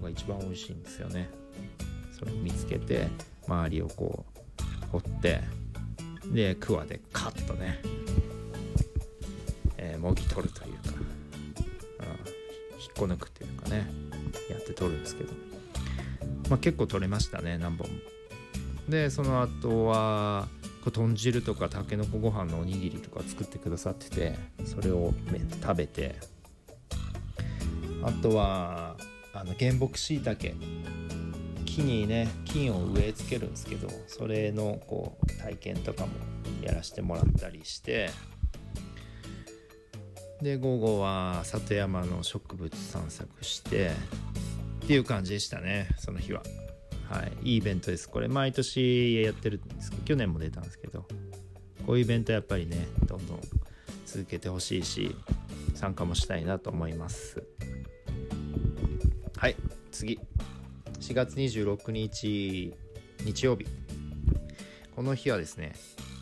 が一番美味しいんですよね。それを見つけて周りをこう掘って、でクワでカッとね、もぎ取るというか、引っこ抜くというかね、やって取るんですけど、結構取れましたね、何本も。でその後は豚汁とかたけのこご飯のおにぎりとか作ってくださってて、それを食べて、あとは原木しいたけ、木にね菌を植え付けるんですけど、それのこう体験とかもやらせてもらったりして、で午後は里山の植物散策してっていう感じでしたね、その日は。はい、いいイベントです。これ毎年やってるんですけど、去年も出たんですけど、こういうイベントやっぱりねどんどん続けてほしいし、参加もしたいなと思います。はい、次4月26日日曜日、この日はですね、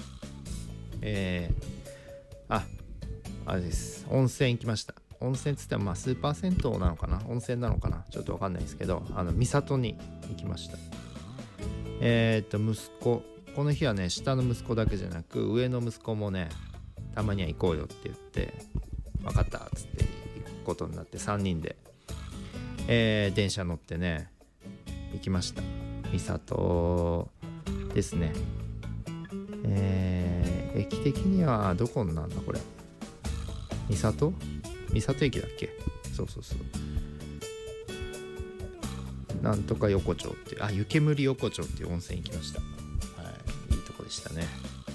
あれです、温泉行きました。温泉っつってもスーパー銭湯なのかな、温泉なのかな、ちょっと分かんないですけど、三郷に行きました。息子、この日はね下の息子だけじゃなく上の息子もねたまには行こうよって言って、分かったっつって行くことになって、3人で、電車乗ってね行きました。三郷ですね。駅的にはどこなんだこれ、三郷駅だっけ。そうなんとか横丁っていう、湯煙横丁っていう温泉行きました。はい、いいとこでしたね。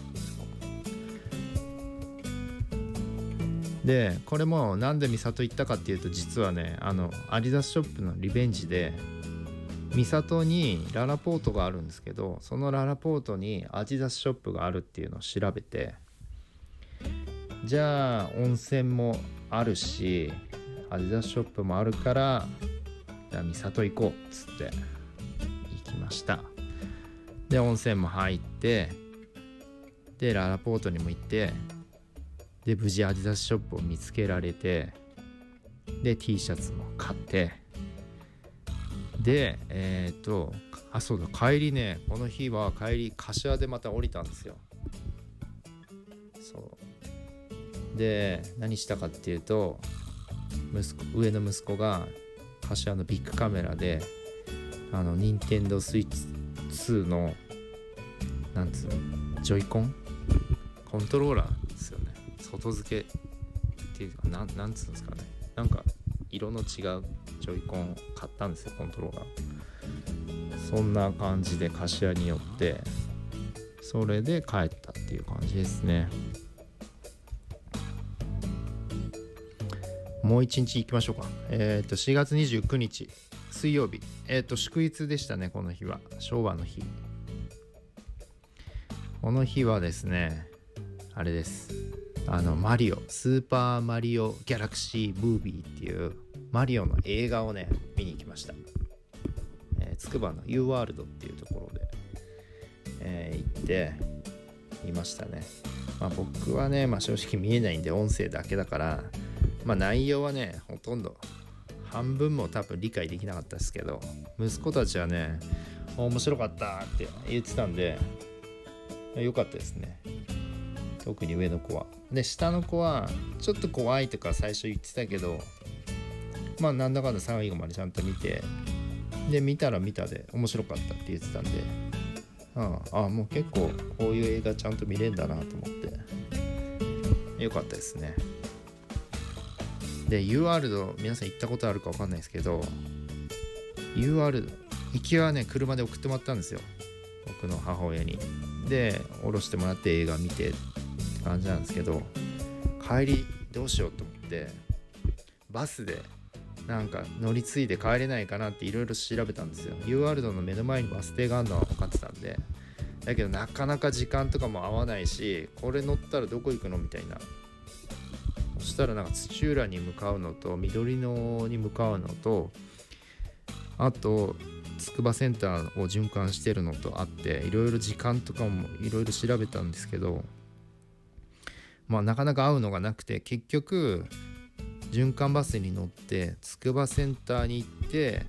でこれもなんで三郷行ったかっていうと、実はねアディダスショップのリベンジで三郷にララポートがあるんですけど、そのララポートにアディダスショップがあるっていうのを調べて、じゃあ温泉もあるしアディダスショップもあるから、じゃあ三郷行こうっつって行きました。で温泉も入って、でララポートにも行って、で無事アディダスショップを見つけられて、で T シャツも買って、でそうだ、帰りね、この日は帰り柏でまた降りたんですよ。そうで何したかっていうと、上の息子が柏のビッグカメラで任天堂スイッチ2のなんつうの、ジョイコントローラーですよね、外付けっていうか、なんつうんですかね、なんか色の違うジョイコンを買ったんですよ、コントローラー。そんな感じで柏に寄って、それで帰ったっていう感じですね。もう一日行きましょうか。4月29日水曜日、祝日でしたね。この日は昭和の日。この日はですね、あれです、マリオスーパーマリオギャラクシームービーっていうマリオの映画をね見に行きました。つくばの U ワールドっていうところで、行っていましたね。僕はね、正直見えないんで音声だけだから、内容はねほとんど半分も多分理解できなかったですけど、息子たちはね面白かったって言ってたんで良かったですね。特に上の子は。で下の子はちょっと怖いとか最初言ってたけど、なんだかんだ最後までちゃんと見て、で見たら見たで面白かったって言ってたんで、もう結構こういう映画ちゃんと見れるんだなと思って良かったですね。で U ワールド皆さん行ったことあるか分かんないですけど、 U ワールド行きはね車で送ってもらったんですよ、僕の母親に。で降ろしてもらって映画見てって感じなんですけど、帰りどうしようと思ってバスでなんか乗り継いで帰れないかなっていろいろ調べたんですよ。 U ワールドの目の前にバス停があるのは分かってたんで、だけどなかなか時間とかも合わないし、これ乗ったらどこ行くのみたいな。そしたらなんか土浦に向かうのと緑野に向かうのと、あと筑波センターを循環してるのとあって、いろいろ時間とかもいろいろ調べたんですけど、なかなか合うのがなくて、結局循環バスに乗って筑波センターに行って